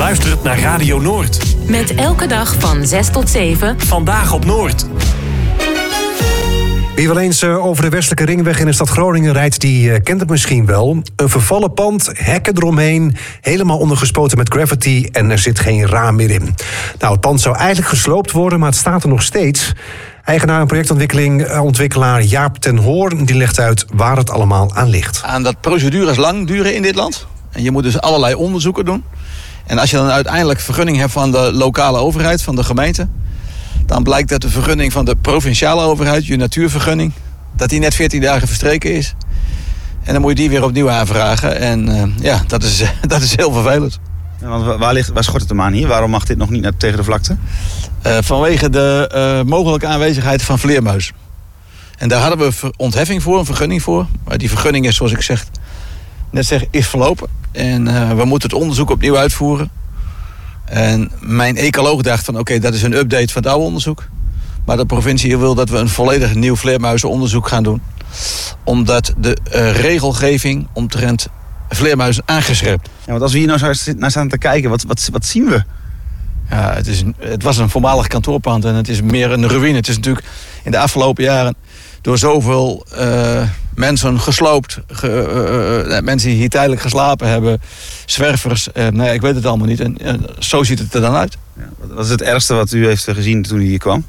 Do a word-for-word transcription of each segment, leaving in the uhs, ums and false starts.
luistert naar Radio Noord. Met elke dag van zes tot zeven. Vandaag op Noord. Wie wel eens over de westelijke ringweg in de stad Groningen rijdt, die kent het misschien wel. Een vervallen pand, hekken eromheen, helemaal ondergespoten met graffiti en er zit geen raam meer in. Nou, het pand zou eigenlijk gesloopt worden, maar het staat er nog steeds. Eigenaar en projectontwikkeling, ontwikkelaar Jaap ten Hoorn, die legt uit waar het allemaal aan ligt. Aan dat procedures lang duren in dit land. En je moet dus allerlei onderzoeken doen. En als je dan uiteindelijk vergunning hebt van de lokale overheid, van de gemeente, dan blijkt dat de vergunning van de provinciale overheid, je natuurvergunning, dat die net veertien dagen verstreken is. En dan moet je die weer opnieuw aanvragen. En uh, ja, dat is, dat is heel vervelend. Ja, want waar, ligt, waar schort het hem aan hier? Waarom mag dit nog niet naar, tegen de vlakte? Uh, vanwege de uh, mogelijke aanwezigheid van vleermuizen. En daar hadden we ontheffing voor, een vergunning voor. Maar die vergunning is, zoals ik zeg, net zeg, is verlopen. En uh, we moeten het onderzoek opnieuw uitvoeren. En mijn ecoloog dacht van oké, okay, dat is een update van het oude onderzoek. Maar de provincie wil dat we een volledig nieuw vleermuizenonderzoek gaan doen. Omdat de uh, regelgeving omtrent vleermuizen aangescherpt. Ja, want als we hier nou naar staan te kijken, wat, wat, wat zien we? Ja, het, is een, het was een voormalig kantoorpand en het is meer een ruïne. Het is natuurlijk in de afgelopen jaren door zoveel uh, mensen gesloopt. Ge, uh, uh, mensen die hier tijdelijk geslapen hebben. Zwervers. Uh, nee, ik weet het allemaal niet. En uh, zo ziet het er dan uit. Ja, wat is het ergste wat u heeft gezien toen u hier kwam?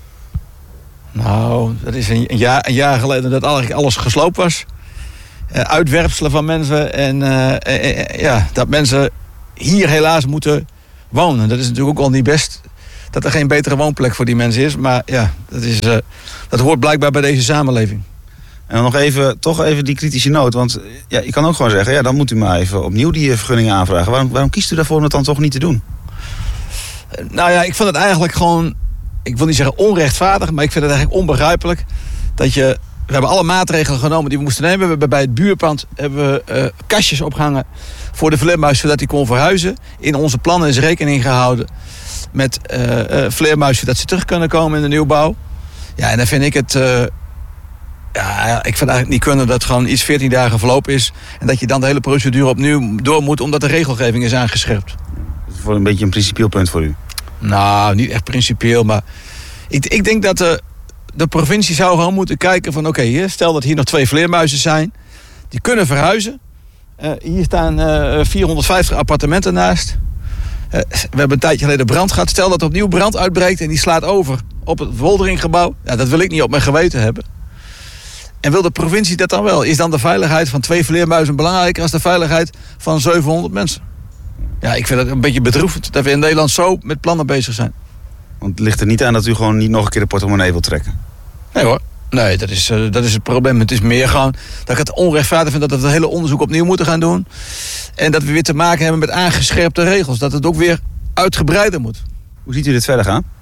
Nou, dat is een jaar, een jaar geleden dat eigenlijk alles gesloopt was. Uh, uitwerpselen van mensen. En uh, uh, uh, ja, dat mensen hier helaas moeten wonen. Dat is natuurlijk ook al niet best dat er geen betere woonplek voor die mensen is. Maar ja, dat, is, uh, dat hoort blijkbaar bij deze samenleving. En dan nog even, toch even die kritische noot. Want ja, je kan ook gewoon zeggen, ja, dan moet u maar even opnieuw die vergunning aanvragen. Waarom, waarom kiest u daarvoor om het dan toch niet te doen? Uh, nou ja, ik vind het eigenlijk gewoon, ik wil niet zeggen onrechtvaardig, maar ik vind het eigenlijk onbegrijpelijk dat je, we hebben alle maatregelen genomen die we moesten nemen. We hebben bij het buurpand hebben we uh, kastjes opgehangen voor de vleermuis, zodat die kon verhuizen. In onze plannen is rekening gehouden met uh, uh, vleermuizen dat ze terug kunnen komen in de nieuwbouw. Ja, en dan vind ik het, uh, ja, ik vind eigenlijk niet kunnen dat gewoon iets veertien dagen verlopen is en dat je dan de hele procedure opnieuw door moet omdat de regelgeving is aangescherpt. Dat is voor een beetje een principieel punt voor u. Nou, niet echt principieel, maar ik, ik denk dat de, de provincie zou gewoon moeten kijken van oké, okay, stel dat hier nog twee vleermuizen zijn, die kunnen verhuizen. Uh, hier staan uh, vierhonderdvijftig appartementen naast. Uh, we hebben een tijdje geleden brand gehad. Stel dat er opnieuw brand uitbreekt en die slaat over op het Wolderinggebouw. Ja, dat wil ik niet op mijn geweten hebben. En wil de provincie dat dan wel? Is dan de veiligheid van twee vleermuizen belangrijker als de veiligheid van zevenhonderd mensen? Ja, ik vind het een beetje bedroevend dat we in Nederland zo met plannen bezig zijn. Want het ligt er niet aan dat u gewoon niet nog een keer de portemonnee wilt trekken? Nee hoor. Nee, dat is, uh, dat is het probleem. Het is meer gewoon dat ik het onrechtvaardig vind dat we het hele onderzoek opnieuw moeten gaan doen. En dat we weer te maken hebben met aangescherpte regels. Dat het ook weer uitgebreider moet. Hoe ziet u dit verder gaan?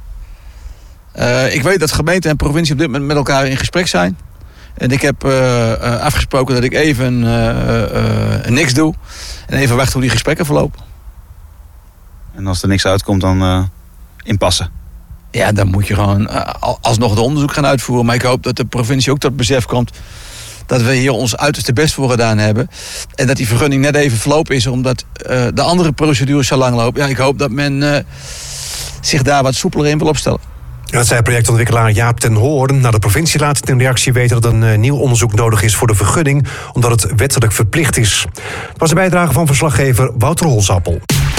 Uh, ik weet dat gemeente en provincie op dit moment met elkaar in gesprek zijn. En ik heb uh, uh, afgesproken dat ik even uh, uh, niks doe. En even wacht hoe die gesprekken verlopen. En als er niks uitkomt, dan uh, inpassen? Ja, dan moet je gewoon uh, alsnog het onderzoek gaan uitvoeren. Maar ik hoop dat de provincie ook tot besef komt dat we hier ons uiterste best voor gedaan hebben. En dat die vergunning net even verlopen is, omdat uh, de andere procedures zo lang lopen. Ja, ik hoop dat men uh, zich daar wat soepeler in wil opstellen. Ja, dat zei projectontwikkelaar Jaap ten Hoorn. Nou, de provincie laat het in reactie weten dat een uh, nieuw onderzoek nodig is voor de vergunning, omdat het wettelijk verplicht is. Dat was de bijdrage van verslaggever Wouter Holsappel.